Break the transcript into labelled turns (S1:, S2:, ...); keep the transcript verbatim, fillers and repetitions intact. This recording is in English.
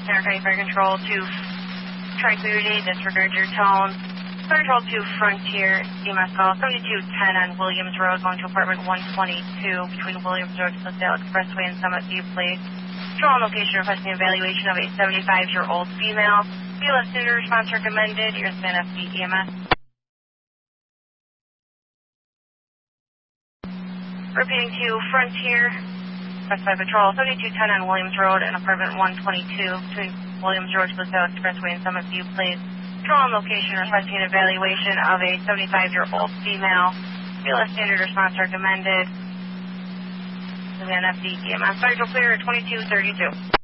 S1: Center County Fire Control to Tranquility, disregard your tone. Fire Control to Frontier, E M S call seventy-two ten on Williams Road, going to apartment one twenty-two between Williams Road to LaSalle Expressway and Summit View Place. Control location requesting evaluation of a seventy-five-year-old female. B L S sooner response recommended. You're in F D E M S. Repeating to Frontier, specified patrol seventy-two ten on Williams Road and apartment one twenty-two between Williams Road to LaSalle Expressway and Summit View Place. Control on location requesting an evaluation of a seventy-five-year-old female. B L S standard response recommended. N F D E M S. Fire Control clear at twenty-two thirty-two.